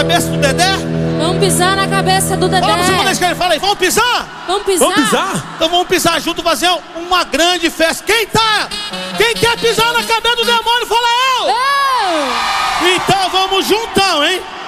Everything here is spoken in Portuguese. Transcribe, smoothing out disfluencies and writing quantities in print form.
cabeça do Dedé? Vamos pisar na cabeça do Dedé. Vamos segunda vez que ele fala aí, vamos pisar? Vamos pisar? Vamos pisar? Então vamos pisar junto, fazer uma grande festa. Quem quer pisar na cabeça do demônio, fala eu! Eu! Então vamos juntão, hein?